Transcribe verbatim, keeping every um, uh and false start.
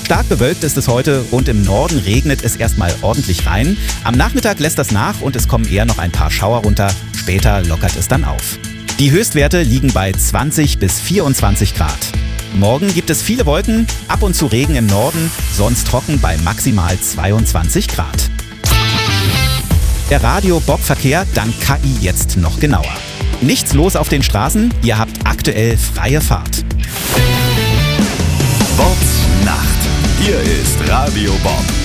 Stark bewölkt ist es heute und im Norden regnet es erstmal ordentlich rein. Am Nachmittag lässt das nach und es kommen eher noch ein paar Schauer runter. Später lockert es dann auf. Die Höchstwerte liegen bei zwanzig bis vierundzwanzig Grad. Morgen gibt es viele Wolken, ab und zu Regen im Norden, sonst trocken bei maximal zweiundzwanzig Grad. Der Radio-Bob-Verkehr dank K I jetzt noch genauer. Nichts los auf den Straßen, ihr habt aktuell freie Fahrt. Bobs Nacht. Hier ist Radio Bob.